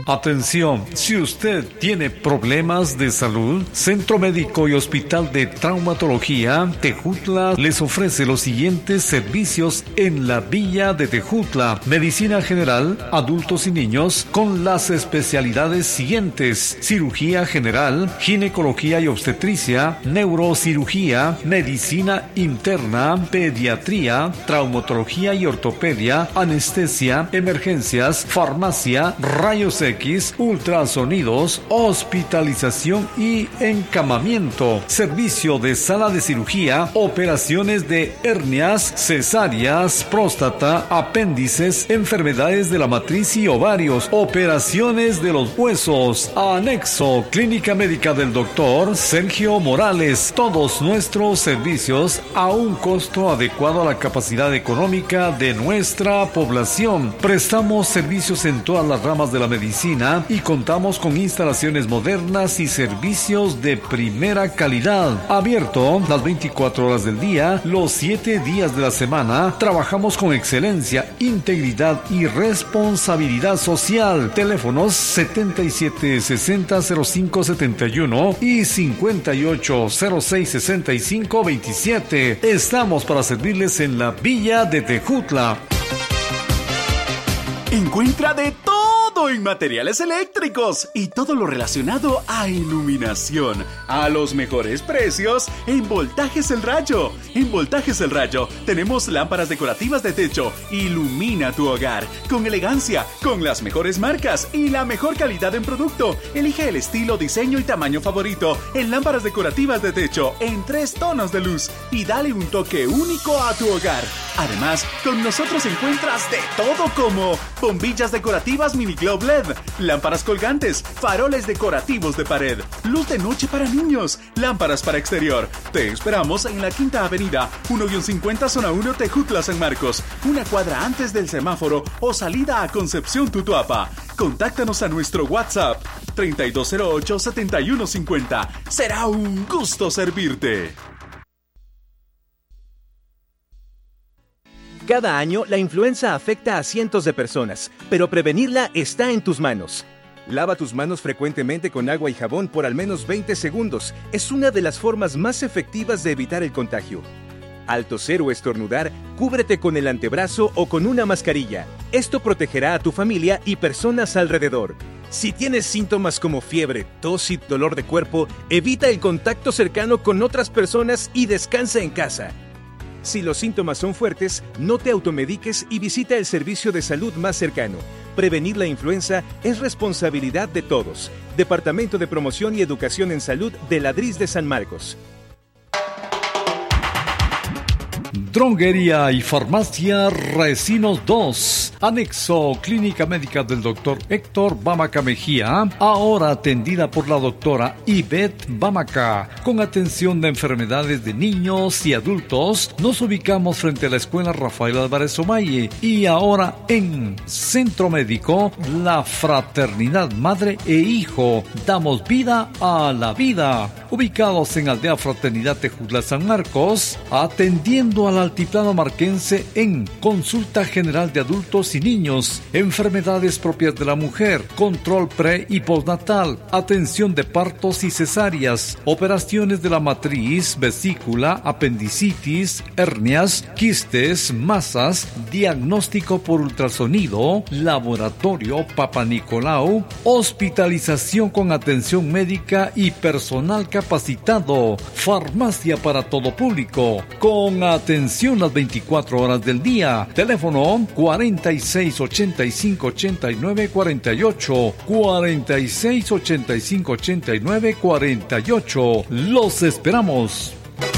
Atención, si usted tiene problemas de salud, Centro Médico y Hospital de Traumatología Tejutla les ofrece los siguientes servicios en la Villa de Tejutla: medicina general, adultos y niños, con las especialidades siguientes: cirugía general, ginecología y obstetricia, neurocirugía, medicina interna, pediatría, traumatología y ortopedia, anestesia, emergencias, farmacia, rayos X, ultrasonidos, hospitalización y encamamiento, servicio de sala de cirugía, operaciones de hernias, cesáreas, próstata, apéndices, enfermedades de la matriz y ovarios, operaciones de los huesos. Anexo, Clínica Médica del Dr. Sergio Morales. Todos nuestros servicios a un costo adecuado a la capacidad económica de nuestra población. Prestamos servicios en todas las ramas de la medicina y contamos con instalaciones modernas y servicios de primera calidad. Abierto las 24 horas del día, los 7 días de la semana. Trabajamos con excelencia, integridad y responsabilidad social. Teléfonos 77600571 y 58066527. Estamos para servirles en la Villa de Tejutla. Encuentra de todo en materiales eléctricos y todo lo relacionado a iluminación a los mejores precios en Voltajes El Rayo. En Voltajes El Rayo tenemos lámparas decorativas de techo. Ilumina tu hogar con elegancia, con las mejores marcas y la mejor calidad en producto. Elige el estilo, diseño y tamaño favorito en lámparas decorativas de techo en 3 tonos de luz y dale un toque único a tu hogar. Además, con nosotros encuentras de todo como bombillas decorativas mini globe LED, lámparas colgantes, faroles decorativos de pared, luz de noche para niños, lámparas para exterior. Te esperamos en la Quinta Avenida, 1-50 Zona 1 Tejutla San Marcos, una cuadra antes del semáforo o salida a Concepción Tutuapa. Contáctanos a nuestro WhatsApp 3208-7150. Será un gusto servirte. Cada año, la influenza afecta a cientos de personas, pero prevenirla está en tus manos. Lava tus manos frecuentemente con agua y jabón por al menos 20 segundos. Es una de las formas más efectivas de evitar el contagio. Al toser o estornudar, cúbrete con el antebrazo o con una mascarilla. Esto protegerá a tu familia y personas alrededor. Si tienes síntomas como fiebre, tos y dolor de cuerpo, evita el contacto cercano con otras personas y descansa en casa. Si los síntomas son fuertes, no te automediques y visita el servicio de salud más cercano. Prevenir la influenza es responsabilidad de todos. Departamento de Promoción y Educación en Salud de la DRIS de San Marcos. Droguería y Farmacia Recinos 2. Anexo Clínica Médica del Dr. Héctor Bamaca Mejía, ahora atendida por la doctora Ivette Bamaca, con atención de enfermedades de niños y adultos. Nos ubicamos frente a la Escuela Rafael Álvarez Omaye y ahora en Centro Médico La Fraternidad Madre e Hijo. Damos vida a la vida. Ubicados en Aldea Fraternidad Tejutla San Marcos, atendiendo al altiplano marquense en consulta general de adultos y niños, enfermedades propias de la mujer, control pre y postnatal, atención de partos y cesáreas, operaciones de la matriz, vesícula, apendicitis, hernias, quistes, masas, diagnóstico por ultrasonido, laboratorio Papa Nicolau, hospitalización con atención médica y personal capacitado, farmacia para todo público, con atención las 24 horas del día. Teléfono 4685-8948, 4685-8948. Los esperamos.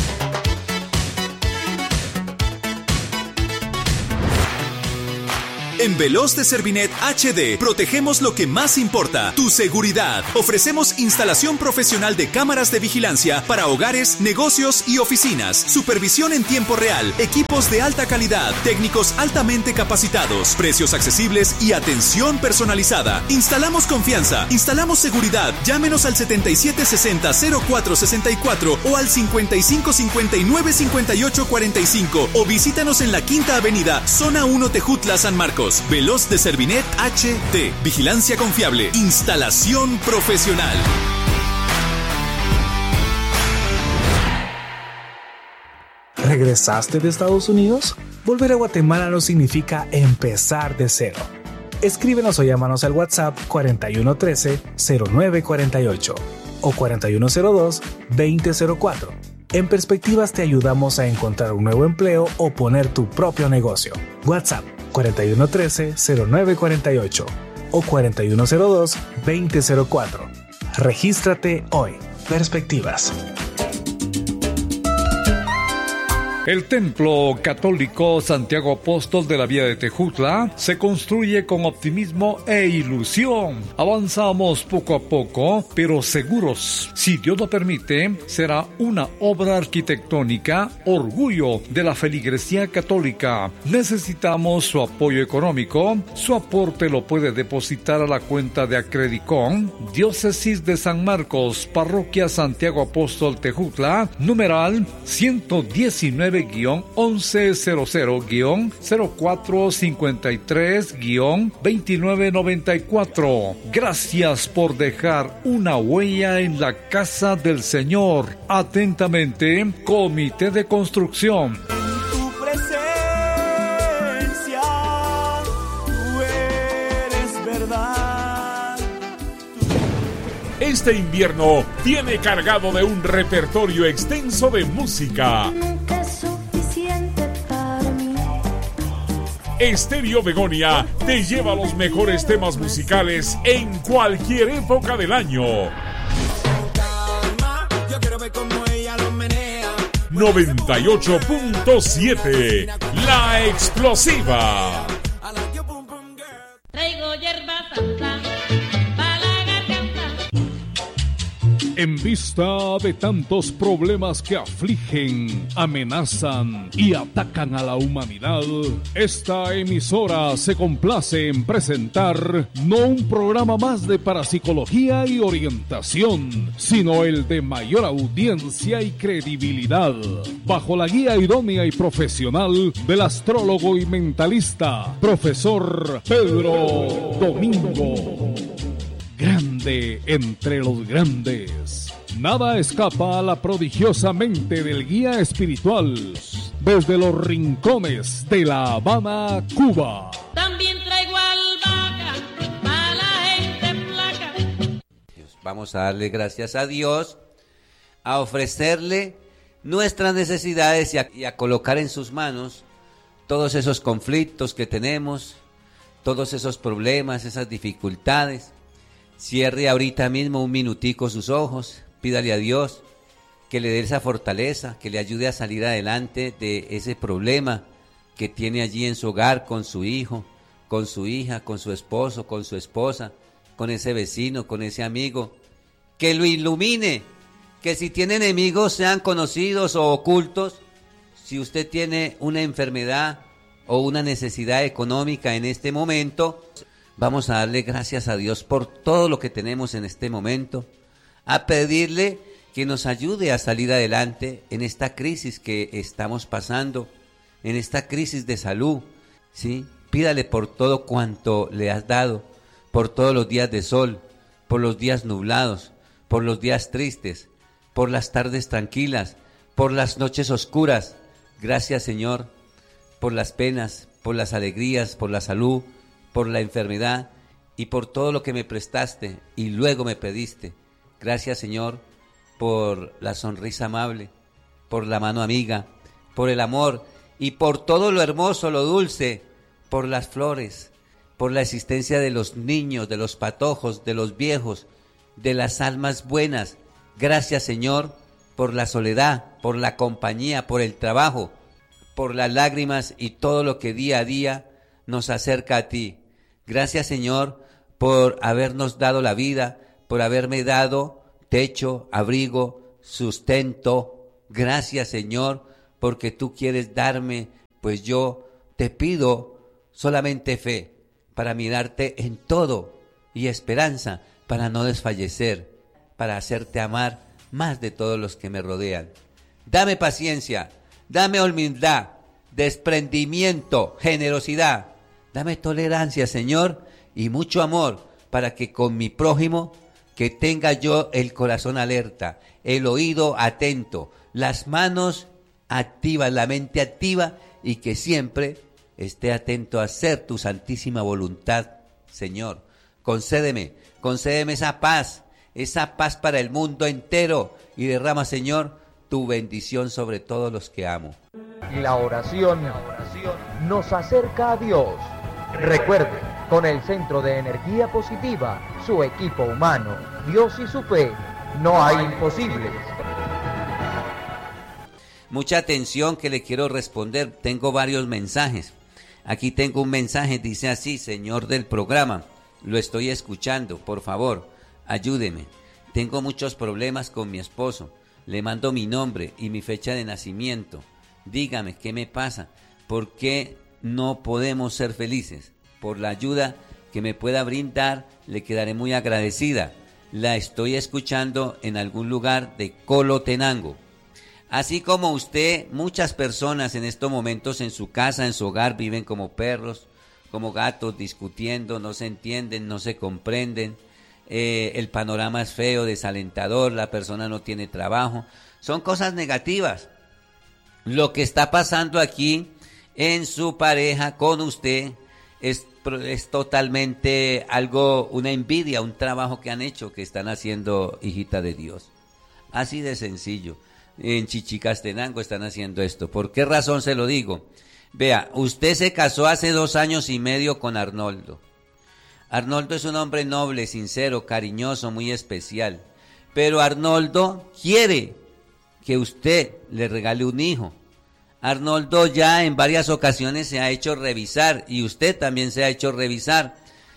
En Veloz de Servinet HD protegemos lo que más importa, tu seguridad. Ofrecemos instalación profesional de cámaras de vigilancia para hogares, negocios y oficinas, supervisión en tiempo real, equipos de alta calidad, técnicos altamente capacitados, precios accesibles y atención personalizada. Instalamos confianza, instalamos seguridad. Llámenos al 7760-0464 o al 5559-5845 o visítanos en la Quinta Avenida, Zona 1 Tejutla San Marcos. sonidos. Veloz de Servinet HD. Vigilancia confiable. Instalación profesional. ¿Regresaste de Estados Unidos? Volver a Guatemala no significa empezar de cero. Escríbenos o llámanos al WhatsApp 4113-0948 o 4102-2004. En Perspectivas te ayudamos a encontrar un nuevo empleo o poner tu propio negocio. WhatsApp 4113-0948 o 4102-2004. Regístrate hoy. Perspectivas. El Templo Católico Santiago Apóstol de la Vía de Tejutla se construye con optimismo e ilusión. Avanzamos poco a poco, pero seguros. Si Dios lo permite, será una obra arquitectónica, orgullo de la feligresía católica. Necesitamos su apoyo económico. Su aporte lo puede depositar a la cuenta de Acredicon, Diócesis de San Marcos, Parroquia Santiago Apóstol Tejutla, numeral 119-1100-0453-2994. Gracias por dejar una huella en la casa del Señor. Atentamente, Comité de Construcción. Tu presencia, tú eres verdad. Este invierno viene cargado de un repertorio extenso de música. Nunca es suficiente para mí. Estéreo Begonia te lleva los mejores temas musicales en cualquier época del año. 98.7 La Explosiva. Traigo hierba santa para la garganta. En vista de tantos problemas que afligen, amenazan y atacan a la humanidad, esta emisora se complace en presentar no un programa más de parapsicología y orientación, sino el de mayor audiencia y credibilidad, bajo la guía idónea y profesional del astrólogo y mentalista, profesor Pedro Domingo. Grande entre los grandes. Nada escapa a la prodigiosa mente del guía espiritual desde los rincones de La Habana, Cuba. También traigo albahaca para la gente flaca. Vamos a darle gracias a Dios, a ofrecerle nuestras necesidades y a colocar en sus manos todos esos conflictos que tenemos, todos esos problemas, esas dificultades. Cierre ahorita mismo un minutico sus ojos, pídale a Dios que le dé esa fortaleza, que le ayude a salir adelante de ese problema que tiene allí en su hogar, con su hijo, con su hija, con su esposo, con su esposa, con ese vecino, con ese amigo. Que lo ilumine, que si tiene enemigos sean conocidos o ocultos. Si usted tiene una enfermedad o una necesidad económica en este momento, vamos a darle gracias a Dios por todo lo que tenemos en este momento, a pedirle que nos ayude a salir adelante en esta crisis que estamos pasando, en esta crisis de salud, ¿sí? Pídale por todo cuanto le has dado, por todos los días de sol, por los días nublados, por los días tristes, por las tardes tranquilas, por las noches oscuras. Gracias, Señor, por las penas, por las alegrías, por la salud, por la enfermedad y por todo lo que me prestaste y luego me pediste. Gracias, Señor, por la sonrisa amable, por la mano amiga, por el amor y por todo lo hermoso, lo dulce, por las flores, por la existencia de los niños, de los patojos, de los viejos, de las almas buenas. Gracias, Señor, por la soledad, por la compañía, por el trabajo, por las lágrimas y todo lo que día a día nos acerca a ti. Gracias, Señor, por habernos dado la vida, por haberme dado techo, abrigo, sustento. Gracias, Señor, porque tú quieres darme, pues yo te pido solamente fe para mirarte en todo y esperanza para no desfallecer, para hacerte amar más de todos los que me rodean. Dame paciencia, dame humildad, desprendimiento, generosidad, Dame tolerancia, Señor, y mucho amor para que con mi prójimo, que tenga yo el corazón alerta, el oído atento, las manos activas, la mente activa, y que siempre esté atento a hacer tu santísima voluntad, Señor. Concédeme esa paz para el mundo entero, y derrama, Señor, tu bendición sobre todos los que amo. La oración nos acerca a Dios. Recuerde, con el Centro de Energía Positiva, su equipo humano, Dios y su fe, no hay imposibles. Mucha atención que le quiero responder. Tengo varios mensajes. Aquí tengo un mensaje, dice así: Señor del programa, lo estoy escuchando, por favor, ayúdeme. Tengo muchos problemas con mi esposo. Le mando mi nombre y mi fecha de nacimiento. Dígame, ¿qué me pasa? ¿Por qué no podemos ser felices? Por la ayuda que me pueda brindar, le quedaré muy agradecida. La estoy escuchando en algún lugar de Colotenango. Así como usted, muchas personas en estos momentos en su casa, en su hogar, viven como perros, como gatos, discutiendo, no se entienden, no se comprenden. El panorama es feo, desalentador, la persona no tiene trabajo. Son cosas negativas. Lo que está pasando aquí en su pareja, con usted, es totalmente algo, una envidia, un trabajo que han hecho, que están haciendo, hijita de Dios. Así de sencillo. En Chichicastenango están haciendo esto. ¿Por qué razón se lo digo? Vea, usted se casó hace 2 años y medio con Arnoldo. Arnoldo es un hombre noble, sincero, cariñoso, muy especial. Pero Arnoldo quiere que usted le regale un hijo. Arnoldo ya en varias ocasiones se ha hecho revisar, y usted también se ha hecho revisar,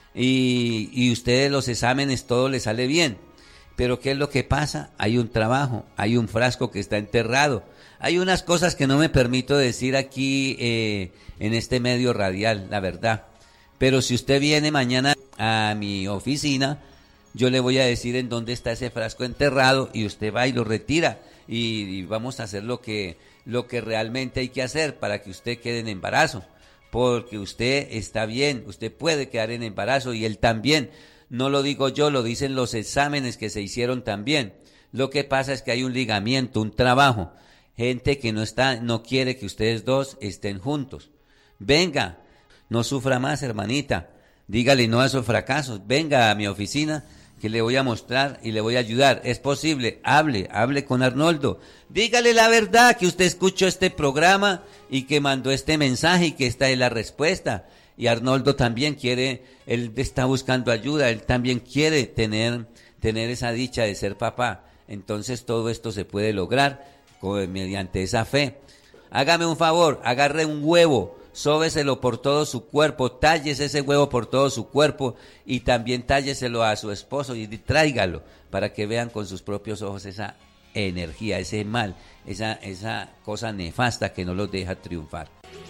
y usted los exámenes todo le sale bien. Pero ¿qué es lo que pasa? Hay un trabajo, hay un frasco que está enterrado. Hay unas cosas que no me permito decir aquí en este medio radial, la verdad. Pero si usted viene mañana a mi oficina, yo le voy a decir en dónde está ese frasco enterrado, y usted va y lo retira, y vamos a hacer lo que realmente hay que hacer para que usted quede en embarazo, porque usted está bien, usted puede quedar en embarazo, y él también. No lo digo yo, lo dicen los exámenes que se hicieron también. Lo que pasa es que hay un ligamiento, un trabajo, gente que no quiere que ustedes dos estén juntos. Venga, no sufra más, hermanita, dígale no a esos fracasos, venga a mi oficina, que le voy a mostrar y le voy a ayudar. Es posible, hable con Arnoldo, dígale la verdad, que usted escuchó este programa y que mandó este mensaje y que esta es la respuesta. Y Arnoldo también quiere, él está buscando ayuda, él también quiere tener esa dicha de ser papá. Entonces todo esto se puede lograr mediante esa fe. Hágame un favor, agarre un huevo, sóbeselo por todo su cuerpo, tállese ese huevo por todo su cuerpo, y también tálleselo a su esposo y tráigalo para que vean con sus propios ojos esa energía, ese mal, esa cosa nefasta que no los deja triunfar.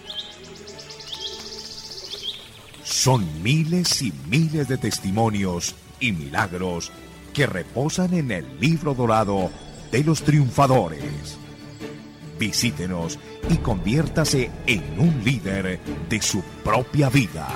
Son miles y miles de testimonios y milagros que reposan en el libro dorado de los triunfadores. Visítenos y conviértase en un líder de su propia vida.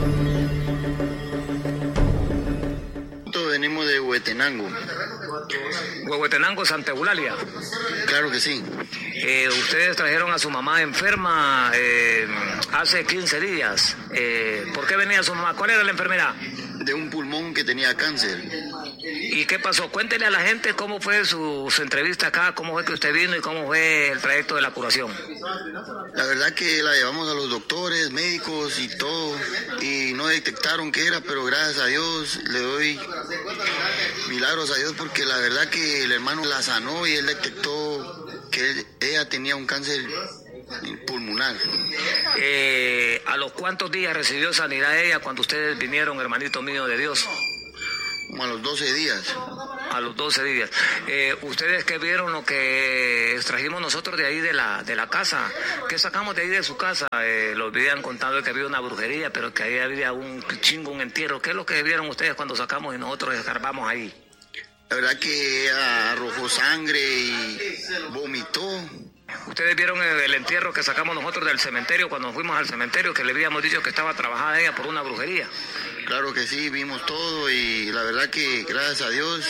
Venimos de Huehuetenango. Huehuetenango, Santa Eulalia. Claro que sí. Ustedes trajeron a su mamá enferma hace 15 días. ¿Por qué venía su mamá? ¿Cuál era la enfermedad? De un pulmón que tenía cáncer. ¿Y qué pasó? Cuéntele a la gente cómo fue su entrevista acá, cómo fue que usted vino y cómo fue el trayecto de la curación. La verdad que la llevamos a los doctores, médicos y todo, y no detectaron qué era, pero gracias a Dios le doy milagros a Dios, porque la verdad que el hermano la sanó y él detectó que ella tenía un cáncer pulmonar. ¿A los cuántos días recibió sanidad ella cuando ustedes vinieron, hermanito mío de Dios? Como a los 12 días. A los 12 días. ¿Ustedes qué vieron lo que extrajimos nosotros de ahí de la casa? ¿Qué sacamos de ahí de su casa? Los habían contado que había una brujería, pero que ahí había un entierro. ¿Qué es lo que vieron ustedes cuando sacamos y nosotros escarbamos ahí? La verdad que ella arrojó sangre y vomitó. Ustedes vieron el entierro que sacamos nosotros del cementerio cuando fuimos al cementerio, que le habíamos dicho que estaba trabajada ella por una brujería. Claro que sí, vimos todo y la verdad que gracias a Dios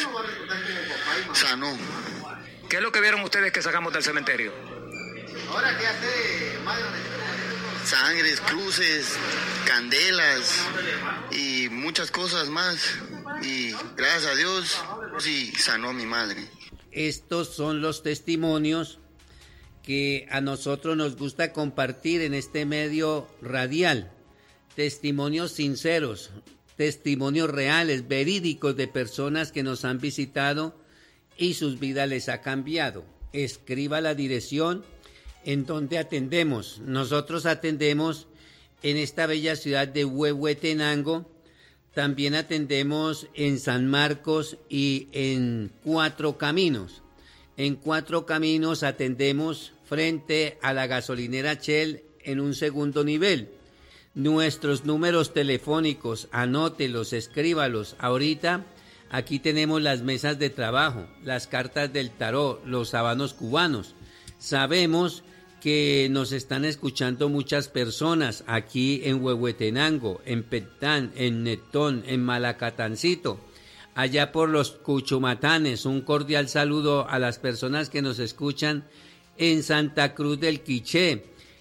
sanó. ¿Qué es lo que vieron ustedes que sacamos del cementerio? Ahora, ¿qué hace? Sangres, cruces, candelas y muchas cosas más. Y gracias a Dios sí sanó a mi madre. Estos son los testimonios que a nosotros nos gusta compartir en este medio radial. Testimonios sinceros, testimonios reales, verídicos de personas que nos han visitado y sus vidas les ha cambiado. Escriba la dirección en donde atendemos. Nosotros atendemos en esta bella ciudad de Huehuetenango. También atendemos en San Marcos y en Cuatro Caminos. En Cuatro Caminos atendemos frente a la gasolinera Shell en un segundo nivel. Nuestros números telefónicos, anótelos, escríbalos. Ahorita aquí tenemos las mesas de trabajo, las cartas del tarot, los sabanos cubanos. Sabemos que nos están escuchando muchas personas aquí en Huehuetenango, en Petán, en Netón, en Malacatancito, allá por los Cuchumatanes. Un cordial saludo a las personas que nos escuchan en Santa Cruz del Quiché,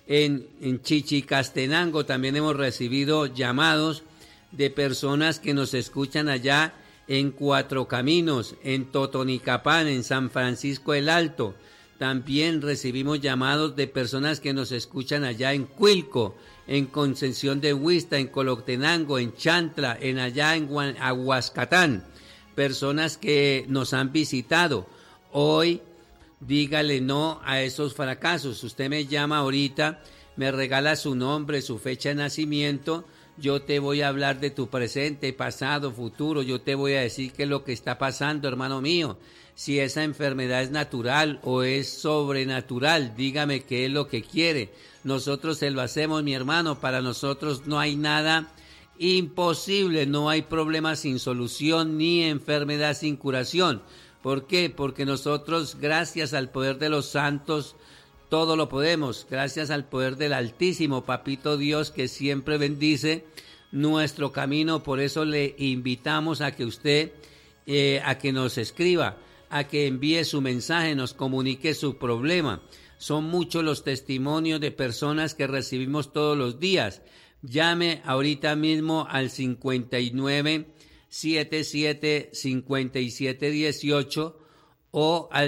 en Chichicastenango. También hemos recibido llamados de personas que nos escuchan allá en Cuatro Caminos, en Totonicapán, en San Francisco el Alto. También recibimos llamados de personas que nos escuchan allá en Cuilco, en Concepción de Huista, en Coloctenango, en Chantla, allá en Aguascatán. Personas que nos han visitado. Hoy, dígale no a esos fracasos. Usted me llama ahorita, me regala su nombre, su fecha de nacimiento. Yo te voy a hablar de tu presente, pasado, futuro. Yo te voy a decir qué es lo que está pasando, hermano mío. Si esa enfermedad es natural o es sobrenatural, dígame qué es lo que quiere. Nosotros se lo hacemos, mi hermano. Para nosotros no hay nada imposible, no hay problema sin solución ni enfermedad sin curación. ¿Por qué? Porque nosotros, gracias al poder de los santos, todo lo podemos. Gracias al poder del Altísimo, Papito Dios, que siempre bendice nuestro camino. Por eso le invitamos a que usted, a que nos escriba, a que envíe su mensaje, nos comunique su problema. Son muchos los testimonios de personas que recibimos todos los días. Llame ahorita mismo al 5977-5718 o al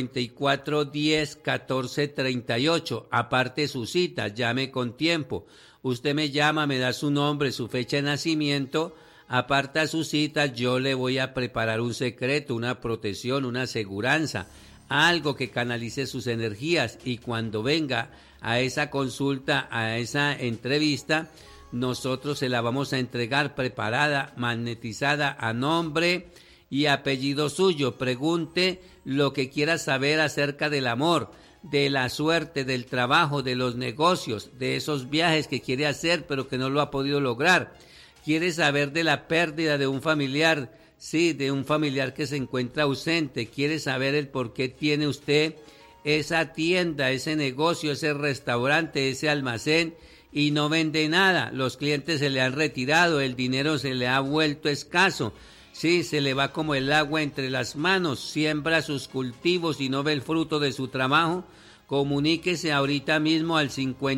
5410-1438. Aparte su cita, llame con tiempo. Usted me llama, me da su nombre, su fecha de nacimiento. Aparta su cita, yo le voy a preparar un secreto, una protección, una aseguranza, algo que canalice sus energías, y cuando venga a esa consulta, a esa entrevista, nosotros se la vamos a entregar preparada, magnetizada a nombre y apellido suyo. Pregunte lo que quiera saber acerca del amor, de la suerte, del trabajo, de los negocios, de esos viajes que quiere hacer pero que no lo ha podido lograr. ¿Quiere saber de la pérdida de un familiar? Sí, de un familiar que se encuentra ausente. ¿Quiere saber el por qué tiene usted esa tienda, ese negocio, ese restaurante, ese almacén y no vende nada? Los clientes se le han retirado, el dinero se le ha vuelto escaso. Sí, se le va como el agua entre las manos. Siembra sus cultivos y no ve el fruto de su trabajo. Comuníquese ahorita mismo al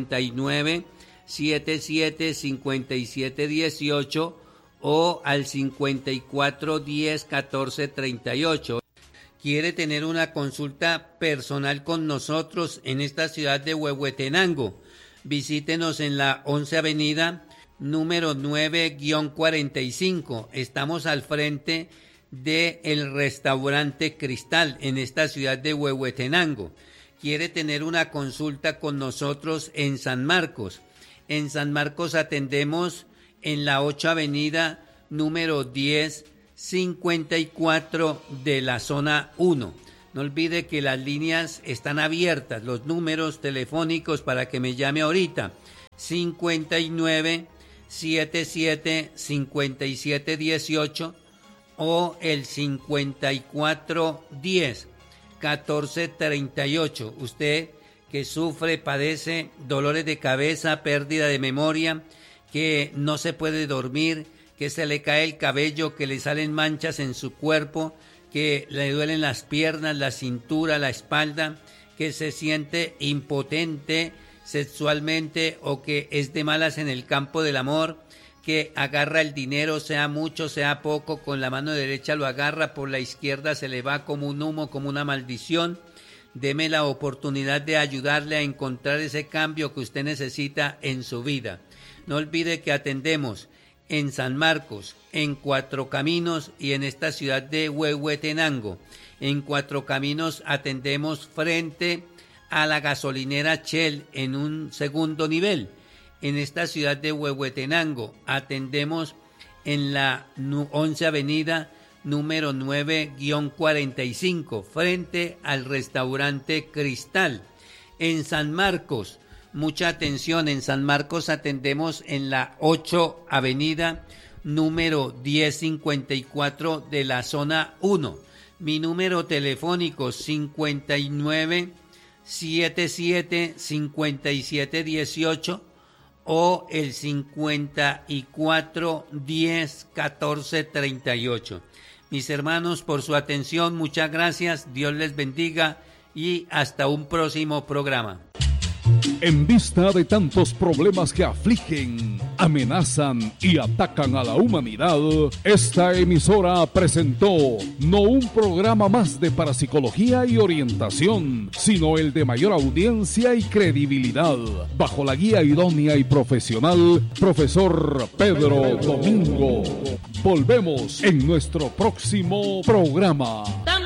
5977-5718 o al 5410-1438. ¿Quiere tener una consulta personal con nosotros en esta ciudad de Huehuetenango? Visítenos en la 11 Avenida, número 9-45. Estamos al frente del restaurante Cristal en esta ciudad de Huehuetenango. ¿Quiere tener una consulta con nosotros en San Marcos? En San Marcos atendemos en la 8 Avenida, número 1054 de la zona 1. No olvide que las líneas están abiertas, los números telefónicos para que me llame ahorita. 5977-5718 o el 5410-1438. Usted que sufre, padece dolores de cabeza, pérdida de memoria, que no se puede dormir, que se le cae el cabello, que le salen manchas en su cuerpo, que le duelen las piernas, la cintura, la espalda, que se siente impotente sexualmente o que es de malas en el campo del amor, que agarra el dinero, sea mucho, sea poco, con la mano derecha lo agarra, por la izquierda se le va como un humo, como una maldición. Deme la oportunidad de ayudarle a encontrar ese cambio que usted necesita en su vida. No olvide que atendemos en San Marcos, en Cuatro Caminos y en esta ciudad de Huehuetenango. En Cuatro Caminos atendemos frente a la gasolinera Shell en un segundo nivel. En esta ciudad de Huehuetenango atendemos en la 11 Avenida número 9-45, frente al restaurante Cristal. En San Marcos, mucha atención, en San Marcos atendemos en la 8 Avenida número 1054 de la zona 1. Mi número telefónico 5977-5718 o el 5410-1438. Mis hermanos, por su atención, muchas gracias, Dios les bendiga y hasta un próximo programa. En vista de tantos problemas que afligen, amenazan y atacan a la humanidad, esta emisora presentó no un programa más de parapsicología y orientación, sino el de mayor audiencia y credibilidad, bajo la guía idónea y profesional, profesor Pedro Domingo. Volvemos en nuestro próximo programa.